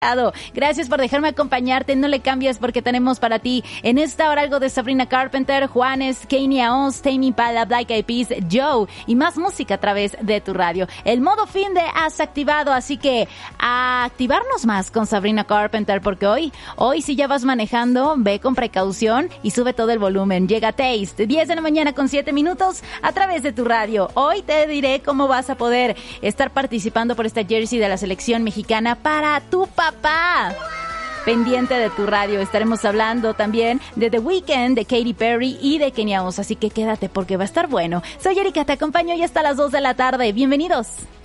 Gracias por dejarme acompañarte, no le cambies porque tenemos para ti en esta hora algo de Sabrina Carpenter, Juanes, Kanye Oz, Tame Impala, Black Eyed Peas, Joe y más música a través de tu radio. El modo fin de has activado, así que a activarnos más con Sabrina Carpenter porque hoy si ya vas manejando, ve con precaución y sube todo el volumen. Llega Taste, 10 de la mañana con 7 minutos a través de tu radio. Hoy te diré cómo vas a poder estar participando por esta jersey de la selección mexicana para tu papá. Pendiente de tu radio, estaremos hablando también de The Weeknd, de Katy Perry y de Kanye Oz, así que quédate porque va a estar bueno. Soy Erika, te acompaño y hasta las 2 de la tarde. Bienvenidos.